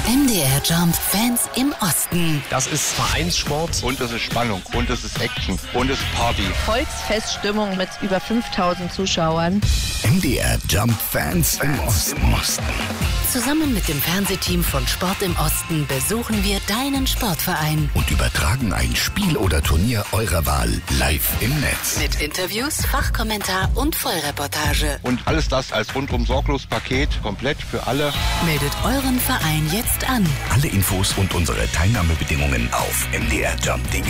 MDR Jump Fans im Osten. Das ist Vereinssport. Und es ist Spannung. Und es ist Action. Und es ist Party. Volksfeststimmung mit über 5000 Zuschauern. MDR Jump Fans im Osten. Zusammen mit dem Fernsehteam von Sport im Osten besuchen wir deinen Sportverein. Und übertragen ein Spiel oder Turnier eurer Wahl live im Netz. Mit Interviews, Fachkommentar und Vollreportage. Und alles das als rundum sorglos Paket, komplett für alle. Meldet euren Verein jetzt an. Alle Infos und unsere Teilnahmebedingungen auf mdrjump.de.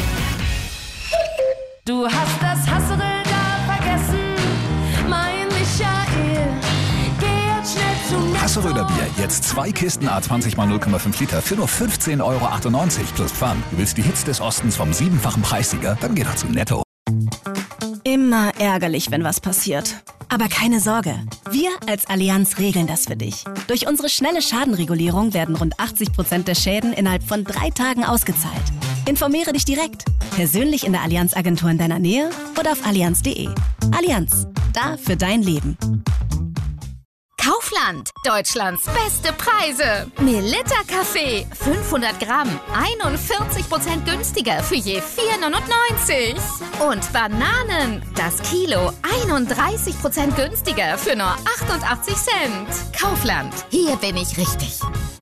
Du hast das Hassel da vergessen, mein Michael. Geh jetzt schnell zu Netto. Hasseröder Bier, jetzt 2 Kisten A20 x 0,5 Liter für nur 15,98 € plus Pfand. Du willst die Hits des Ostens vom 7-fachen Preissieger? Dann geh doch zu Netto. Immer ärgerlich, wenn was passiert. Aber keine Sorge, wir als Allianz regeln das für dich. Durch unsere schnelle Schadenregulierung werden rund 80% der Schäden innerhalb von 3 Tagen ausgezahlt. Informiere dich direkt, persönlich in der Allianz-Agentur in deiner Nähe oder auf allianz.de. Allianz, da für dein Leben. Kaufland, Deutschlands beste Preise. Melitta Kaffee, 500 Gramm, 41% günstiger für je 4,99. Und Bananen, das Kilo, 31% günstiger für nur 88 Cent. Kaufland, hier bin ich richtig.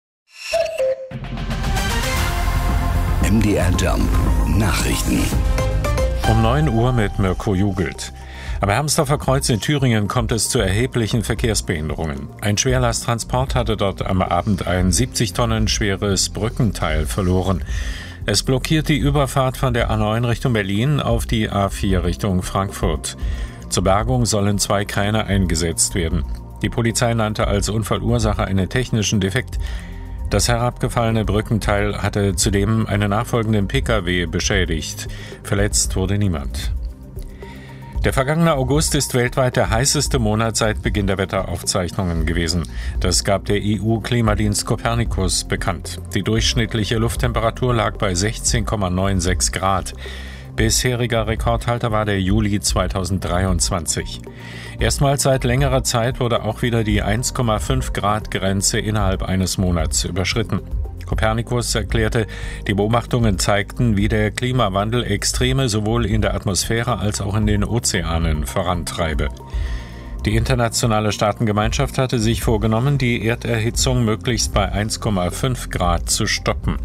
MDR Jump Nachrichten. Um 9 Uhr mit Mirko Jugelt. Am Hermsdorfer Kreuz in Thüringen kommt es zu erheblichen Verkehrsbehinderungen. Ein Schwerlasttransport hatte dort am Abend ein 70 Tonnen schweres Brückenteil verloren. Es blockiert die Überfahrt von der A9 Richtung Berlin auf die A4 Richtung Frankfurt. Zur Bergung sollen 2 Kräne eingesetzt werden. Die Polizei nannte als Unfallursache einen technischen Defekt. Das herabgefallene Brückenteil hatte zudem einen nachfolgenden Pkw beschädigt. Verletzt wurde niemand. Der vergangene August ist weltweit der heißeste Monat seit Beginn der Wetteraufzeichnungen gewesen. Das gab der EU-Klimadienst Copernicus bekannt. Die durchschnittliche Lufttemperatur lag bei 16,96 Grad. Bisheriger Rekordhalter war der Juli 2023. Erstmals seit längerer Zeit wurde auch wieder die 1,5 Grad Grenze innerhalb eines Monats überschritten. Copernicus erklärte, die Beobachtungen zeigten, wie der Klimawandel Extreme sowohl in der Atmosphäre als auch in den Ozeanen vorantreibe. Die internationale Staatengemeinschaft hatte sich vorgenommen, die Erderhitzung möglichst bei 1,5 Grad zu stoppen.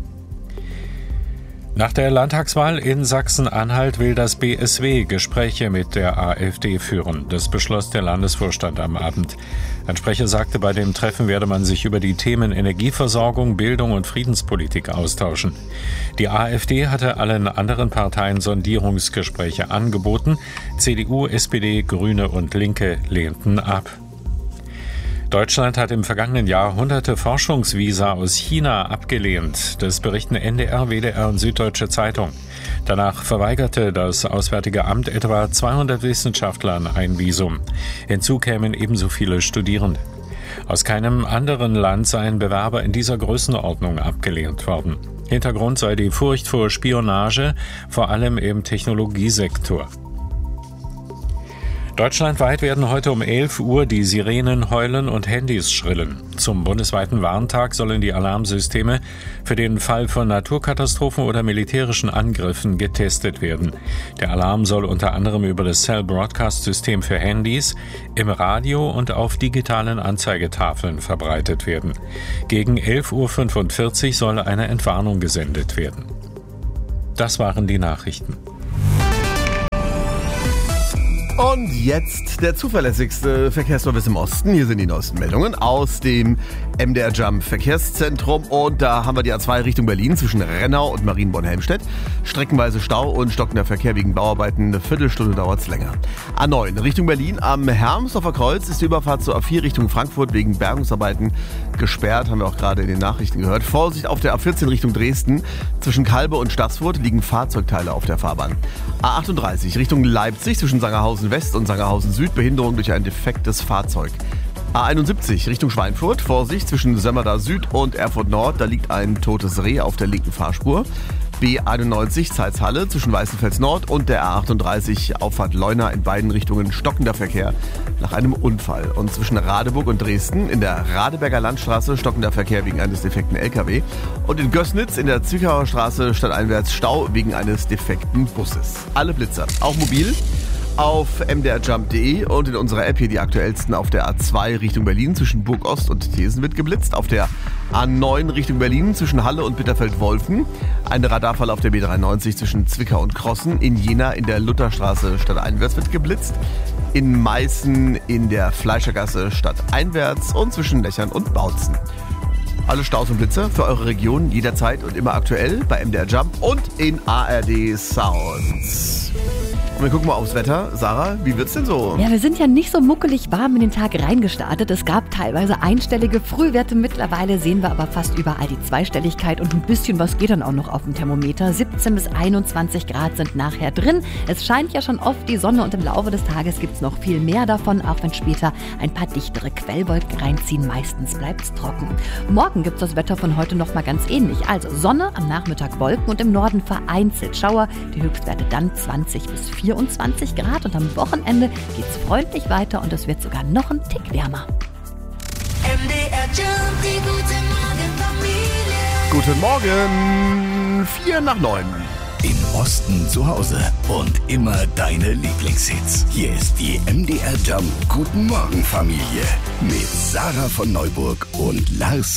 Nach der Landtagswahl in Sachsen-Anhalt will das BSW Gespräche mit der AfD führen. Das beschloss der Landesvorstand am Abend. Ein Sprecher sagte, bei dem Treffen werde man sich über die Themen Energieversorgung, Bildung und Friedenspolitik austauschen. Die AfD hatte allen anderen Parteien Sondierungsgespräche angeboten. CDU, SPD, Grüne und Linke lehnten ab. Deutschland hat im vergangenen Jahr hunderte Forschungsvisa aus China abgelehnt. Das berichten NDR, WDR und Süddeutsche Zeitung. Danach verweigerte das Auswärtige Amt etwa 200 Wissenschaftlern ein Visum. Hinzu kämen ebenso viele Studierende. Aus keinem anderen Land seien Bewerber in dieser Größenordnung abgelehnt worden. Hintergrund sei die Furcht vor Spionage, vor allem im Technologiesektor. Deutschlandweit werden heute um 11 Uhr die Sirenen heulen und Handys schrillen. Zum bundesweiten Warntag sollen die Alarmsysteme für den Fall von Naturkatastrophen oder militärischen Angriffen getestet werden. Der Alarm soll unter anderem über das Cell Broadcast System für Handys, im Radio und auf digitalen Anzeigetafeln verbreitet werden. Gegen 11:45 Uhr soll eine Entwarnung gesendet werden. Das waren die Nachrichten. Und jetzt der zuverlässigste Verkehrsservice im Osten. Hier sind die neuesten Meldungen aus dem MDR Jump Verkehrszentrum. Und da haben wir die A2 Richtung Berlin zwischen Rennau und Marienborn-Helmstedt. Streckenweise Stau und stockender Verkehr wegen Bauarbeiten. Eine Viertelstunde dauert es länger. A9 Richtung Berlin am Hermsdorfer Kreuz ist die Überfahrt zur A4 Richtung Frankfurt wegen Bergungsarbeiten gesperrt. Haben wir auch gerade in den Nachrichten gehört. Vorsicht auf der A14 Richtung Dresden. Zwischen Kalbe und Stassfurt liegen Fahrzeugteile auf der Fahrbahn. A38 Richtung Leipzig zwischen Sangerhausen West und Sangerhausen Süd, Behinderung durch ein defektes Fahrzeug. A71 Richtung Schweinfurt, Vorsicht zwischen Sömmerda Süd und Erfurt Nord, da liegt ein totes Reh auf der linken Fahrspur. B91 Zeitz-Halle zwischen Weißenfels Nord und der A38 Auffahrt Leuna in beiden Richtungen stockender Verkehr nach einem Unfall. Und zwischen Radeburg und Dresden in der Radeberger Landstraße stockender Verkehr wegen eines defekten LKW. Und in Gößnitz in der Zwickauer Straße stadteinwärts Stau wegen eines defekten Busses. Alle Blitzer, auch mobil, auf mdrjump.de und in unserer App hier die aktuellsten. Auf der A2 Richtung Berlin zwischen Burgost und Thesen wird geblitzt. Auf der A9 Richtung Berlin zwischen Halle und Bitterfeld-Wolfen. Eine Radarfall auf der B93 zwischen Zwickau und Krossen. In Jena in der Lutherstraße stadteinwärts wird geblitzt. In Meißen in der Fleischergasse stadteinwärts und zwischen Lechern und Bautzen. Alle Staus und Blitzer für eure Region jederzeit und immer aktuell bei MDR Jump und in ARD Sounds. Und wir gucken mal aufs Wetter. Sarah, wie wird's denn so? Ja, wir sind ja nicht so muckelig warm in den Tag reingestartet. Es gab teilweise einstellige Frühwerte. Mittlerweile sehen wir aber fast überall die Zweistelligkeit und ein bisschen was geht dann auch noch auf dem Thermometer. 17 bis 21 Grad sind nachher drin. Es scheint ja schon oft die Sonne und im Laufe des Tages gibt's noch viel mehr davon, auch wenn später ein paar dichtere Quellwolken reinziehen. Meistens bleibt's trocken. Morgen gibt's das Wetter von heute noch mal ganz ähnlich. Also Sonne, am Nachmittag Wolken und im Norden vereinzelt Schauer. Die Höchstwerte dann 20 bis 24 Grad und am Wochenende geht's freundlich weiter und es wird sogar noch ein Tick wärmer. MDR Jump, die gute Guten Morgen Familie. Morgen, 8:45. Im Osten zu Hause und immer deine Lieblingshits. Hier ist die MDR Jump Guten Morgen Familie mit Sarah von Neuburg und Lars